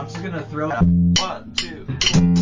just gonna throw it out. 1, 2, 3.